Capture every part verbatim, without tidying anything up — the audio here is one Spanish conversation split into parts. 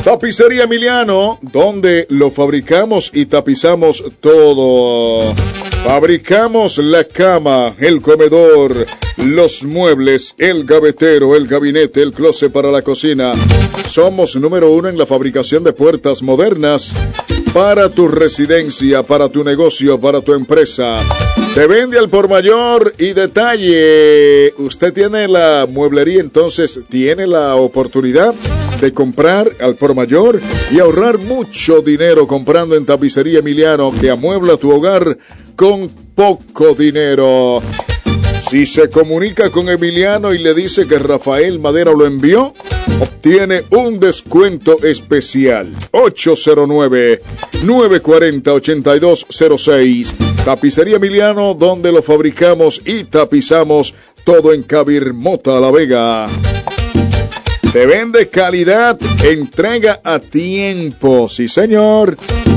Tapicería Emiliano, donde lo fabricamos y tapizamos todo. Fabricamos la cama, el comedor, los muebles, el gavetero, el gabinete, el closet para la cocina. Somos número uno en la fabricación de puertas modernas para tu residencia, para tu negocio, para tu empresa. Se vende al por mayor y detalle. Usted tiene la mueblería, entonces tiene la oportunidad de comprar al por mayor y ahorrar mucho dinero comprando en Tapicería Emiliano, que amuebla tu hogar con poco dinero. Si se comunica con Emiliano y le dice que Rafael Madera lo envió, obtiene un descuento especial. ocho cero nueve, nueve cuatro cero, ocho dos cero seis. Tapicería Emiliano, donde lo fabricamos y tapizamos todo en Cabirmota, La Vega. Te vende calidad, entrega a tiempo. Sí, señor.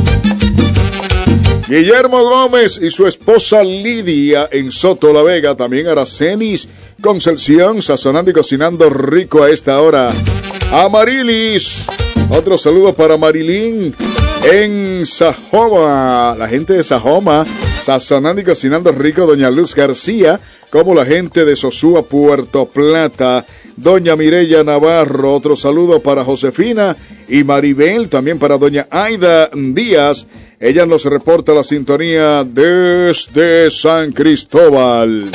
Guillermo Gómez y su esposa Lidia en Soto, La Vega. También Aracenis Concepción, sazonando y cocinando rico a esta hora. Amarilis, otro saludo para Marilyn en Sajoma. La gente de Sajoma, sazonando y cocinando rico. Doña Luz García, como la gente de Sosúa, Puerto Plata. Doña Mireya Navarro, otro saludo para Josefina y Maribel, también para doña Aida Díaz. Ella nos reporta la sintonía desde San Cristóbal.